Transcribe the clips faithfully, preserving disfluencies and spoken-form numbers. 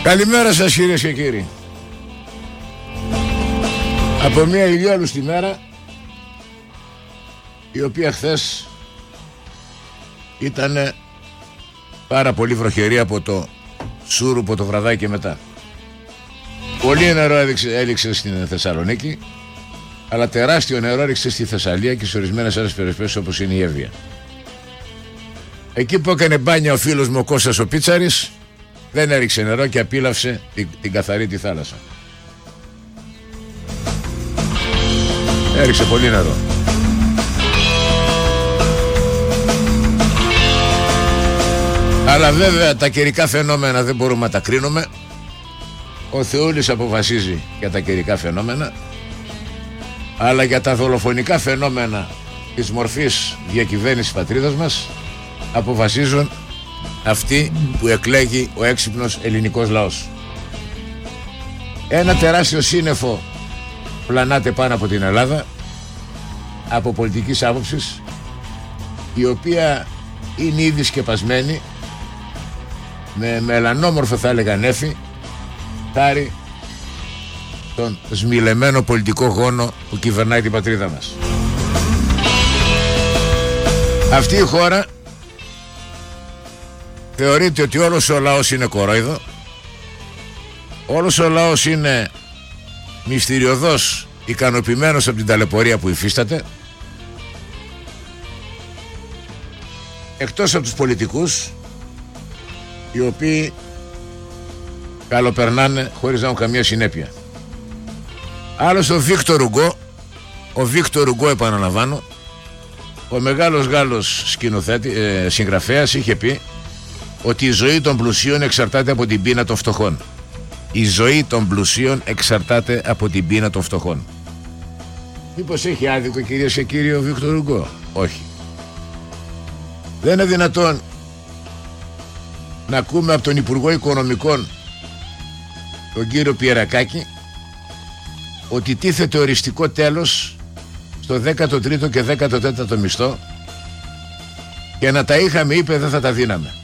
Καλημέρα σας κυρίες και κύριοι. Από μια ηλιόλουστη μέρα, η οποία χθες ήταν πάρα πολύ βροχερή από το Σούρουπο το βραδάκι και μετά. Πολύ νερό έδειξε, έλειξε στην Θεσσαλονίκη, αλλά τεράστιο νερό έριξε στη Θεσσαλία και σε ορισμένες άλλες περιοχές όπως είναι η Εύβοια. Εκεί που έκανε μπάνια ο φίλος μου ο Κώστας ο Πίτσαρης, δεν έριξε νερό και απίλαυσε την, την καθαρή τη θάλασσα. Έριξε πολύ νερό. Αλλά βέβαια τα καιρικά φαινόμενα δεν μπορούμε να τα κρίνουμε. Ο Θεούλης αποφασίζει για τα καιρικά φαινόμενα, αλλά για τα δολοφονικά φαινόμενα της μορφής διακυβέρνησης πατρίδας μας αποφασίζουν αυτοί που εκλέγει ο έξυπνος ελληνικός λαός. Ένα τεράστιο σύννεφο πλανάται πάνω από την Ελλάδα από πολιτικής άποψης, η οποία είναι ήδη σκεπασμένη με μελανόμορφο, θα έλεγα, νέφη, χάρη τον σμιλεμένο πολιτικό γόνο που κυβερνάει την πατρίδα μας. Αυτή η χώρα θεωρείται ότι όλος ο λαός είναι κορόιδο, όλος ο λαός είναι μυστηριωδώς ικανοποιημένος από την ταλαιπωρία που υφίσταται, εκτός από τους πολιτικούς, οι οποίοι καλοπερνάνε χωρίς να έχουν καμία συνέπεια. Άλλος ο Βίκτορ Ουγκό, ο Βίκτορ Ουγκό επαναλαμβάνω, ο μεγάλος Γάλλος σκηνοθέτη, ε, συγγραφέας, είχε πει ότι η ζωή των πλουσίων εξαρτάται από την πείνα των φτωχών. Η ζωή των πλουσίων εξαρτάται από την πείνα των φτωχών. Μήπως έχει άδικο, κυρίες και κύριοι, ο Βίκτορ Ουγκό? Όχι. Δεν είναι δυνατόν να ακούμε από τον Υπουργό Οικονομικών, τον κύριο Πιερακάκη, ότι τίθεται οριστικό τέλος στο δέκατο τρίτο και δέκατο τέταρτο μισθό, και να τα είχαμε, είπε, δεν θα τα δίναμε.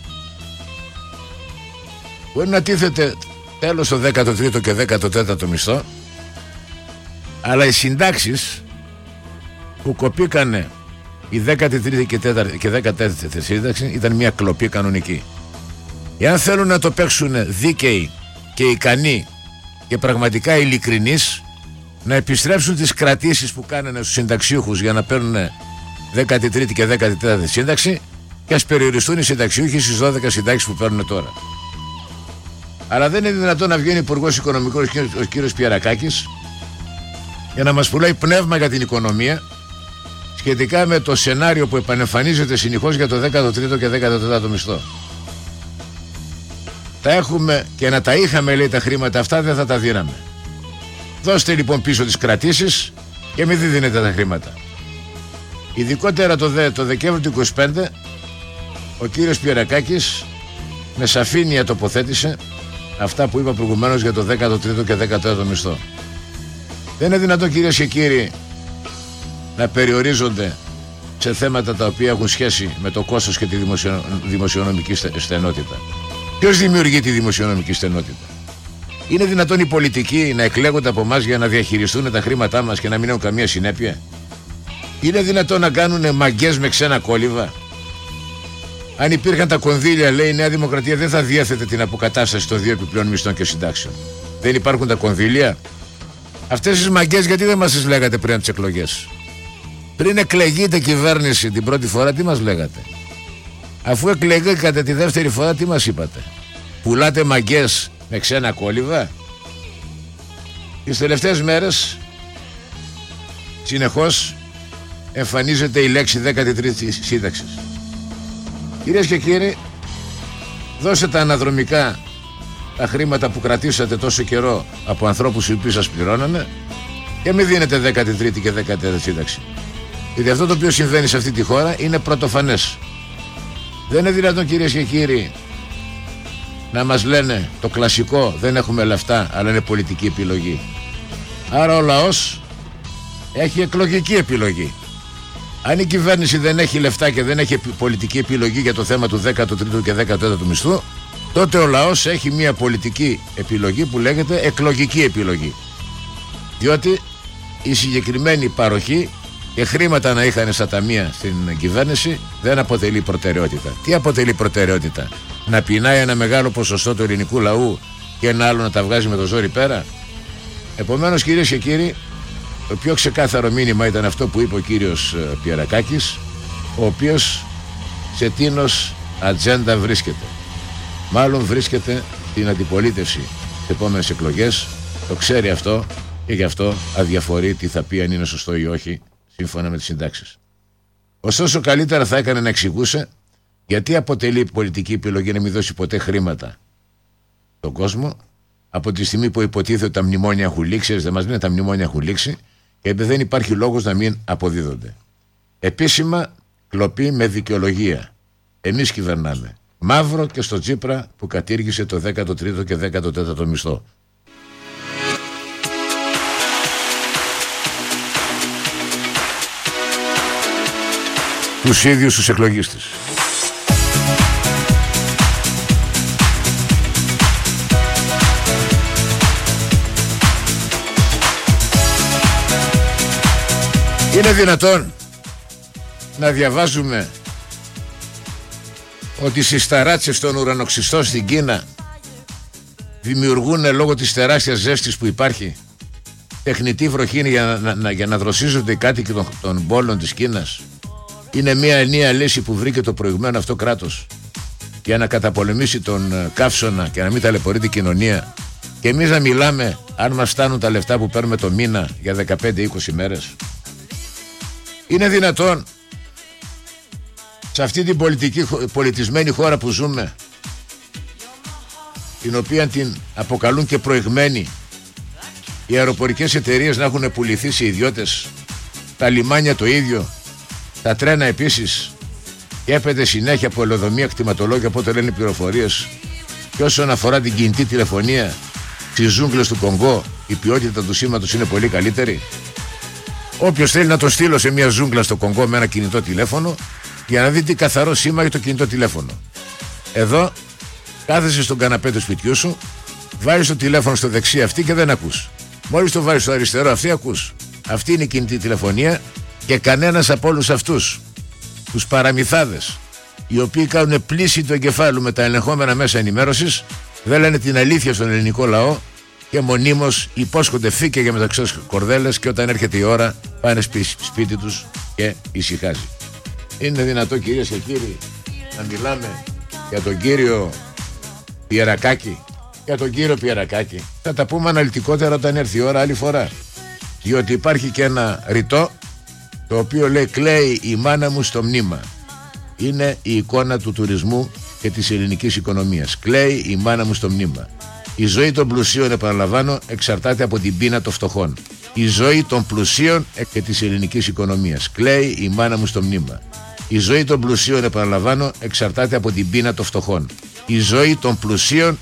Μπορεί να τίθεται τέλος στο δέκατο τρίτο και δέκατο τέταρτο μισθό, αλλά οι συντάξεις που κοπήκανε η δέκατη τρίτη και δέκατη τέταρτη σύνταξη ήταν μια κλοπή κανονική. Εάν θέλουν να το παίξουν δίκαιοι και ικανοί και πραγματικά ειλικρινείς, να επιστρέψουν τις κρατήσεις που κάνανε στους συνταξιούχους για να παίρνουν δέκατη τρίτη και δέκατη τέταρτη σύνταξη, και ας περιοριστούν οι συνταξιούχοι στις δώδεκα συντάξεις που παίρνουν τώρα. Αλλά δεν είναι δυνατόν να βγαίνει υπουργός οικονομικός ο κύριος Πιερακάκης για να μας πουλάει πνεύμα για την οικονομία σχετικά με το σενάριο που επανεμφανίζεται συνεχώς για το δέκατο τρίτο και δέκατο τέταρτο μισθό. Τα έχουμε, και να τα είχαμε, λέει, τα χρήματα αυτά δεν θα τα δίναμε. Δώστε λοιπόν πίσω τις κρατήσεις και μην δίνετε τα χρήματα. Ειδικότερα το, δε, το Δεκέμβριο του είκοσι πέντε ο κύριος Πιερακάκης με σαφήνεια τοποθέτησε αυτά που είπα προηγουμένως για το δέκατο τρίτο και δέκατο τέταρτο μισθό. Δεν είναι δυνατόν, κυρίες και κύριοι, να περιορίζονται σε θέματα τα οποία έχουν σχέση με το κόστος και τη δημοσιο... δημοσιονομική στενότητα. Ποιος δημιουργεί τη δημοσιονομική στενότητα? Είναι δυνατόν οι πολιτικοί να εκλέγονται από εμάς για να διαχειριστούν τα χρήματά μας και να μην έχουν καμία συνέπεια? Είναι δυνατόν να κάνουν μαγκές με ξένα κόλληβα? Αν υπήρχαν τα κονδύλια, λέει η Νέα Δημοκρατία, δεν θα διέθετε την αποκατάσταση των δύο επιπλέον μισθών και συντάξεων. Δεν υπάρχουν τα κονδύλια? Αυτές τις μαγκές γιατί δεν μας τις λέγατε πριν από τις εκλογές? Πριν εκλεγείτε κυβέρνηση την πρώτη φορά, τι μας λέγατε? Αφού εκλεγήκατε τη δεύτερη φορά, τι μας είπατε? Πουλάτε μαγκές με ξένα κόλληβα? Τις τελευταίες μέρες συνεχώς εμφανίζεται η λέξη δέκατη τρίτη σύνταξη. Κυρίες και κύριοι, δώστε τα αναδρομικά τα χρήματα που κρατήσατε τόσο καιρό από ανθρώπους οι οποίοι σας πληρώνανε, και μην δίνετε δέκατη τρίτη και δέκατη τέταρτη σύνταξη. Γιατί αυτό το οποίο συμβαίνει σε αυτή τη χώρα είναι πρωτοφανές. Δεν είναι δυνατόν, κυρίες και κύριοι, να μας λένε το κλασικό, δεν έχουμε λεφτά, αλλά είναι πολιτική επιλογή. Άρα ο λαός έχει εκλογική επιλογή. Αν η κυβέρνηση δεν έχει λεφτά και δεν έχει πολιτική επιλογή για το θέμα του δέκατου τρίτου και δέκατου τέταρτου μισθού, τότε ο λαός έχει μια πολιτική επιλογή που λέγεται εκλογική επιλογή. Διότι η συγκεκριμένη παροχή και χρήματα να είχαν στα ταμεία στην κυβέρνηση δεν αποτελεί προτεραιότητα. Τι αποτελεί προτεραιότητα? Να πεινάει ένα μεγάλο ποσοστό του ελληνικού λαού και ένα άλλο να τα βγάζει με το ζόρι πέρα? Επομένως, κυρίες και κύριοι, το πιο ξεκάθαρο μήνυμα ήταν αυτό που είπε ο κύριος Πιερακάκης, ο οποίος σε τίνος ατζέντα βρίσκεται. Μάλλον βρίσκεται την αντιπολίτευση στις επόμενες εκλογές, το ξέρει αυτό και γι' αυτό αδιαφορεί τι θα πει, αν είναι σωστό ή όχι, σύμφωνα με τις συντάξεις. Ωστόσο, καλύτερα θα έκανε να εξηγούσε γιατί αποτελεί πολιτική επιλογή να μην δώσει ποτέ χρήματα στον κόσμο, από τη στιγμή που υποτίθεται ότι τα μνημόνια έχουν λήξει. Δεν μας λένε τα μνημόνια έχουν λήξει, και δεν υπάρχει λόγος να μην αποδίδονται. Επίσημα, κλοπή με δικαιολογία. Εμείς κυβερνάμε. Μαύρο και στο Τσίπρα που κατήργησε το δέκατο τρίτο και δέκατο τέταρτο μισθό. Τους ίδιους τους εκλογίστες. Είναι δυνατόν να διαβάζουμε ότι στις ταράτσες των ουρανοξυστών στην Κίνα δημιουργούν, λόγω της τεράστιας ζέστης που υπάρχει, τεχνητή βροχή για να, να, για να δροσίζονται οι κάτοικοι των, των πόλων της Κίνας? Είναι μια ενιαία λύση που βρήκε το προηγμένο αυτό κράτος για να καταπολεμήσει τον καύσωνα και να μην ταλαιπωρεί την κοινωνία, και εμείς να μιλάμε αν μας φτάνουν τα λεφτά που παίρνουμε το μήνα για δεκαπέντε είκοσι μέρες? Είναι δυνατόν σε αυτή την πολιτική, πολιτισμένη χώρα που ζούμε, την οποία την αποκαλούν και προηγμένη, οι αεροπορικές εταιρείες να έχουν πουληθεί σε ιδιώτες, τα λιμάνια το ίδιο, τα τρένα επίσης, και έπεται συνέχεια από ελοδομία κτηματολόγια, από ό,τι λένε πληροφορίες? Και όσον αφορά την κινητή τηλεφωνία, στις ζούγκλες του Κονγκό η ποιότητα του σήματος είναι πολύ καλύτερη. Όποιος θέλει να το στείλω σε μια ζούγκλα στο Κονγκό με ένα κινητό τηλέφωνο, για να δει τι καθαρό σήμα έχει το κινητό τηλέφωνο. Εδώ κάθεσαι στον καναπέ του σπιτιού σου, βάζεις το τηλέφωνο στο δεξί αυτή και δεν ακούς. Μόλις το βάζεις στο αριστερό αυτή, ακούς. Αυτή είναι η κινητή τηλεφωνία, και κανένας από όλους αυτούς τους παραμυθάδες, οι οποίοι κάνουν πλήση του εγκεφάλου με τα ελεγχόμενα μέσα ενημέρωσης, δεν λένε την αλήθεια στον ελληνικό λαό και μονίμως υπόσχονται φύκια για μεταξύ κορδέλες, και όταν έρχεται η ώρα πάνε σπίτι, σπίτι τους και ησυχάζει. Είναι δυνατό, κυρίες και κύριοι, να μιλάμε για τον κύριο Πιερακάκη? Για τον κύριο Πιερακάκη θα τα πούμε αναλυτικότερα όταν έρθει η ώρα άλλη φορά, διότι υπάρχει και ένα ρητό το οποίο λέει «Κλαίει η μάνα μου στο μνήμα». Είναι η εικόνα του τουρισμού και της ελληνικής οικονομίας. Κλαίει η μάνα μου στο μνήμα. Η ζωή των πλουσίων, επαναλαμβάνω, εξαρτάται από την πείνα των φτωχών. Η ζωή των πλουσίων και της ελληνικής οικονομίας. Κλαίει η μάνα μου στο μνήμα. Η ζωή των πλουσίων, επαναλαμβάνω, εξαρτάται από την πείνα των φτωχών. Η ζωή των πλουσίων